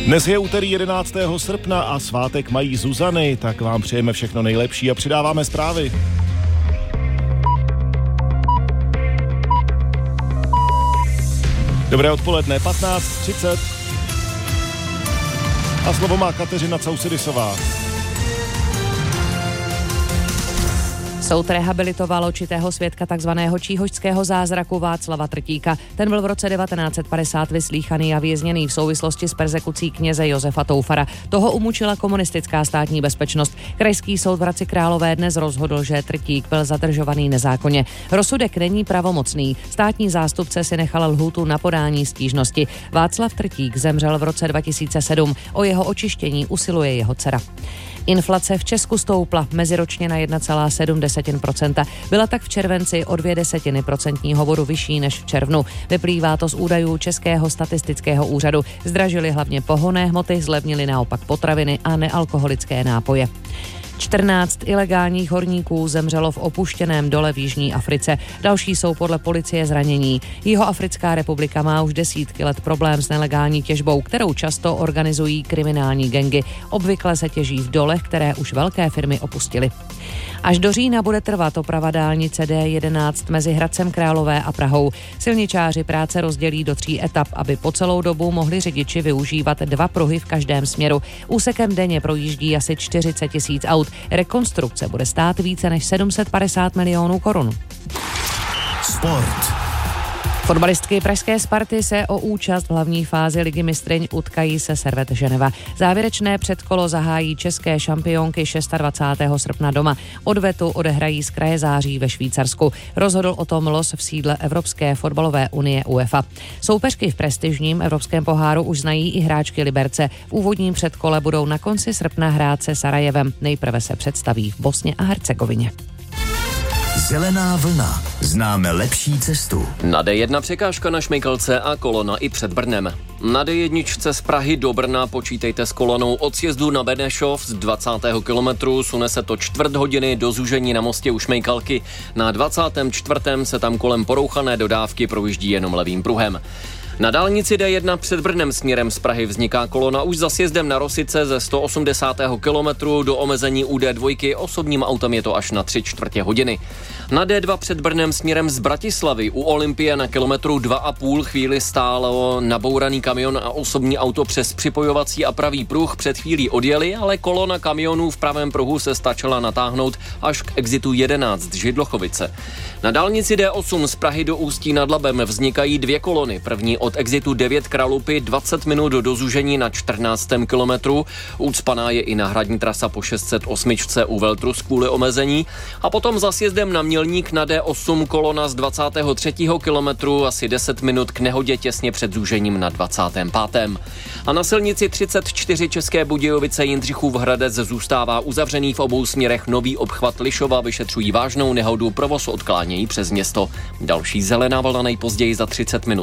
Dnes je úterý 11. srpna a svátek mají Zuzany, tak vám přejeme všechno nejlepší a přidáváme zprávy. Dobré odpoledne, 15:30. A slovo má Kateřina Causidisová. Soud rehabilitoval očitého svědka takzvaného číhošského zázraku Václava Trtíka. Ten byl v roce 1950 vyslýchaný a vězněný v souvislosti s perzekucí kněze Josefa Toufara. Toho umučila komunistická státní bezpečnost. Krajský soud v Hradci Králové dnes rozhodl, že Trtík byl zadržovaný nezákonně. Rozsudek není pravomocný. Státní zástupce si nechal lhůtu na podání stížnosti. Václav Trtík zemřel v roce 2007. O jeho očištění usiluje jeho dcera. Inflace v Česku stoupla meziročně na 1,7%. Byla tak v červenci o 0,2% bodu vyšší než v červnu. Vyplývá to z údajů Českého statistického úřadu. Zdražily hlavně pohonné hmoty, zlevnily naopak potraviny a nealkoholické nápoje. 14 ilegálních horníků zemřelo v opuštěném dole v Jižní Africe. Další jsou podle policie zranění. Jihoafrická republika má už desítky let problém s nelegální těžbou, kterou často organizují kriminální gangy. Obvykle se těží v dolech, které už velké firmy opustily. Až do října bude trvat oprava dálnice D11 mezi Hradcem Králové a Prahou. Silničáři práce rozdělí do 3 etap, aby po celou dobu mohli řidiči využívat 2 pruhy v každém směru. Úsekem denně projíždí asi 40 000 aut. Rekonstrukce bude stát více než 750 milionů korun. Sport. Fotbalistky pražské Sparty se o účast v hlavní fázi Ligy mistryň utkají se Servette Ženeva. Závěrečné předkolo zahájí české šampionky 26. srpna doma. Odvetu odehrají z kraje září ve Švýcarsku. Rozhodl o tom los v sídle Evropské fotbalové unie UEFA. Soupeřky v prestižním evropském poháru už znají i hráčky Liberce. V úvodním předkole budou na konci srpna hrát se Sarajevem. Nejprve se představí v Bosně a Hercegovině. Zelená vlna. Známe lepší cestu. Na D1 překážka na Šmejkalce a kolona i před Brnem. Na D1 z Prahy do Brna počítejte s kolonou od sjezdu na Benešov z 20. kilometru. Sune se to 1/4 hodiny do zúžení na mostě u Šmejkalky. Na 24. se tam kolem porouchané dodávky projíždí jenom levým pruhem. Na dálnici D1 před Brnem směrem z Prahy vzniká kolona už za sjezdem na Rosice ze 180. kilometru do omezení u D2, osobním autem je to až na 3/4 hodiny. Na D2 před Brnem směrem z Bratislavy u Olympie na kilometru 2,5 chvíli stálo nabouraný kamion a osobní auto přes připojovací a pravý pruh před chvílí odjeli, ale kolona kamionů v pravém pruhu se stačila natáhnout až k exitu 11 Židlochovice. Na dálnici D8 z Prahy do Ústí nad Labem vznikají 2 kolony. První od exitu 9 Kralupy 20 minut do zúžení na 14. kilometru. Ucpaná je i náhradní trasa po 608 u Veltrus kvůli omezení. A potom za sjezdem na Mělník na D8 kolona z 23. kilometru asi 10 minut k nehodě těsně před zúžením na 25. A na silnici 34 České Budějovice Jindřichův Hradec zůstává uzavřený v obou směrech nový obchvat Lišova, vyšetřují vážnou nehodu, provoz odklánějí přes město. Další zelená vlna nejpozději za 30 minut.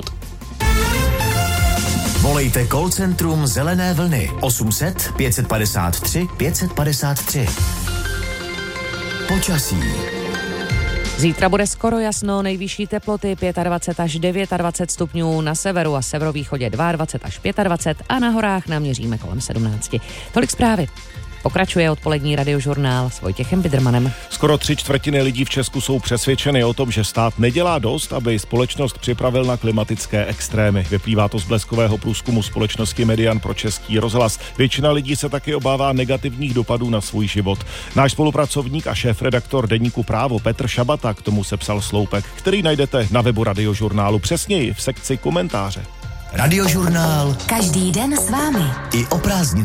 Volejte call centrum Zelené vlny 800 553 553. Počasí. Zítra bude skoro jasno, nejvyšší teploty 25 až 29 stupňů, na severu a severovýchodě 22 až 25 a na horách naměříme kolem 17. Tolik zprávy. Pokračuje odpolední radiožurnál s Vojtěchem Bidermanem. Skoro 3/4 lidí v Česku jsou přesvědčeny o tom, že stát nedělá dost, aby společnost připravil na klimatické extrémy. Vyplývá to z bleskového průzkumu společnosti Median pro Český rozhlas. Většina lidí se taky obává negativních dopadů na svůj život. Náš spolupracovník a šéfredaktor deníku Právo Petr Šabata k tomu sepsal sloupek, který najdete na webu radiožurnálu, přesněji v sekci komentáře. Radiožurnál. Každý den s vámi. I o prázdninách.